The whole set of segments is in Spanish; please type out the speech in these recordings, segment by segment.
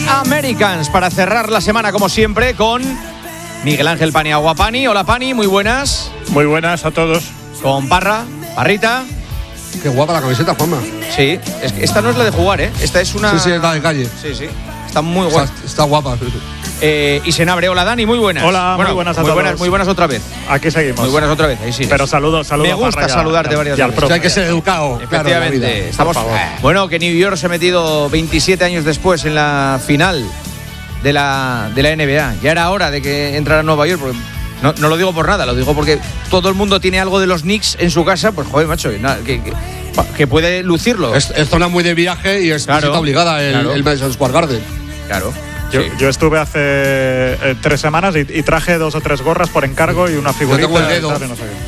Americans para cerrar la semana como siempre con Miguel Ángel Paniagua. Pani, hola Pani, muy buenas. Muy buenas a todos. Con Parrita. Qué guapa la camiseta, Juanma. Sí, es que esta no es la de jugar, ¿eh? Esta es una... Sí, es la de calle. Sí, está muy guapa. Está guapa. Y Senabre, hola Dani, muy buenas. Hola, muy buenas a todos. Muy buenas otra vez. Aquí seguimos. Muy buenas otra vez, ahí sí. Pero saludos. Me gusta saludarte varias veces. Hay que ser educado. Efectivamente. Claro, Estamos, bueno, que New York se ha metido 27 años después en la final de la NBA. Ya era hora de que entrara a Nueva York, porque no lo digo por nada, lo digo porque todo el mundo tiene algo de los Knicks en su casa, pues joder, macho, que puede lucirlo. Es zona muy de viaje y es visita obligada el Madison Square Garden. Claro. Yo estuve hace 3 semanas y traje 2 o 3 gorras por encargo y una figurita. Yo tengo el dedo.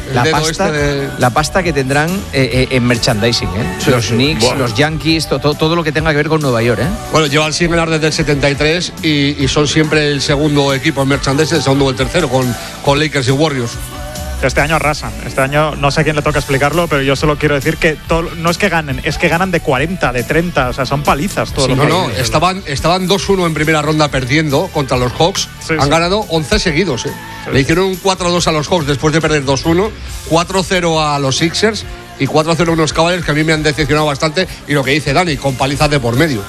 La pasta que tendrán en merchandising, ¿eh? Sí, los Knicks, los Yankees, todo lo que tenga que ver con Nueva York, ¿eh? Bueno, llevan sin ganar desde el 73 y son siempre el segundo equipo en merchandising, el segundo o el tercero con Lakers y Warriors. Este año arrasan. Este año no sé a quién le toca explicarlo, pero yo solo quiero decir que no es que ganen, es que ganan de 40, de 30, o sea, son palizas todos los partidos. Estaban 2-1 en primera ronda perdiendo contra los Hawks. Han ganado 11 seguidos. Le hicieron un 4-2 a los Hawks después de perder 2-1, 4-0 a los Sixers y 4-0 a unos Cavaliers que a mí me han decepcionado bastante, y lo que dice Dani, con palizas de por medio.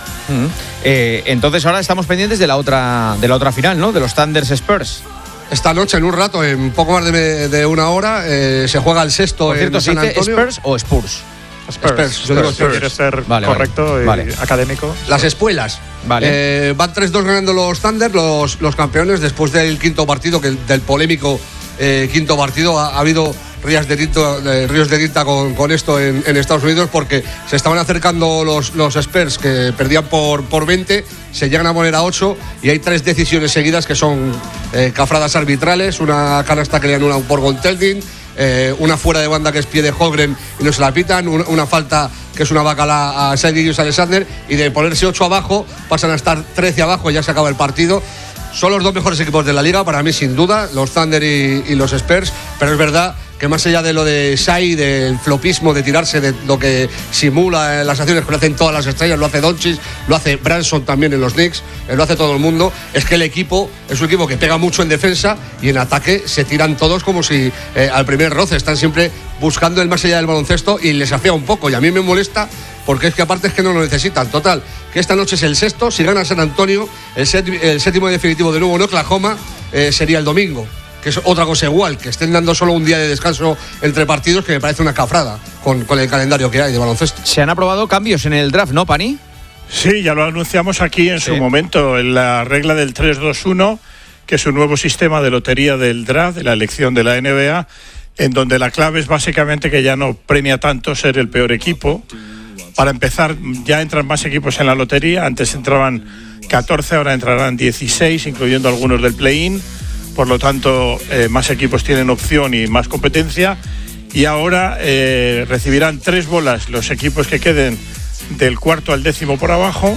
Entonces ahora estamos pendientes de la otra final, ¿no? De los Thunders Spurs. Esta noche, en un rato, en poco más de una hora, se juega el sexto. Por cierto, en San Antonio. ¿Spurs o Spurs? Spurs. Yo digo Spurs. Quiere ser correcto y académico. Las espuelas. Vale. Van 3-2 ganando los Thunder, los campeones, después del quinto partido, del polémico quinto partido. Ha habido ríos de tinta con esto en Estados Unidos, porque se estaban acercando los Spurs, que perdían por 20, se llegan a poner a 8 y hay 3 decisiones seguidas que son cafradas arbitrales, una canasta que le anulan por Gontelding, una fuera de banda que es pie de Holmgren y no se la pitan, una falta que es una bacala a Shai Gilgeous-Alexander, y de ponerse 8 abajo pasan a estar 13 abajo y ya se acaba el partido. Son los 2 mejores equipos de la liga, para mí sin duda, los Thunder y los Spurs, pero es verdad que más allá de lo de Shai, del flopismo, de tirarse, de lo que simula las acciones que lo hacen todas las estrellas, lo hace Doncic, lo hace Branson también en los Knicks, lo hace todo el mundo, es que el equipo es un equipo que pega mucho en defensa y en ataque se tiran todos como si al primer roce, están siempre buscando el más allá del baloncesto y les afea un poco, y a mí me molesta porque es que aparte es que no lo necesitan. Total, que esta noche es el sexto, si gana San Antonio, el séptimo y definitivo de nuevo en Oklahoma sería el domingo, que es otra cosa igual, que estén dando solo un día de descanso entre partidos, que me parece una cafrada con el calendario que hay de baloncesto. Se han aprobado cambios en el draft, ¿no, Pani? Sí, ya lo anunciamos aquí en su momento, en la regla del 3-2-1, que es un nuevo sistema de lotería del draft, de la elección de la NBA, en donde la clave es básicamente que ya no premia tanto ser el peor equipo. Para empezar, ya entran más equipos en la lotería. Antes entraban 14, ahora entrarán 16, incluyendo algunos del play-in. Por lo tanto, más equipos tienen opción y más competencia. Y ahora recibirán 3 bolas los equipos que queden del cuarto al 10º por abajo.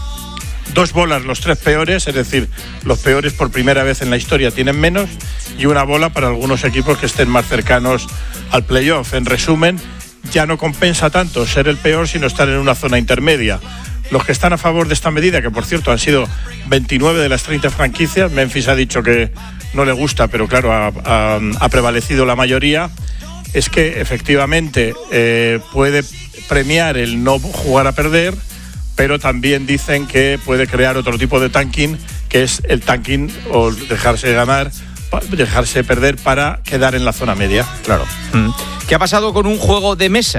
2 bolas los 3 peores, es decir, los peores por primera vez en la historia tienen menos. Y 1 bola para algunos equipos que estén más cercanos al playoff. En resumen, ya no compensa tanto ser el peor, sino estar en una zona intermedia. Los que están a favor de esta medida, que por cierto han sido 29 de las 30 franquicias, Memphis ha dicho que no le gusta, pero claro, ha prevalecido la mayoría, es que efectivamente puede premiar el no jugar a perder, pero también dicen que puede crear otro tipo de tanking, que es el tanking o dejarse perder para quedar en la zona media. Claro. ¿Qué ha pasado con un juego de mesa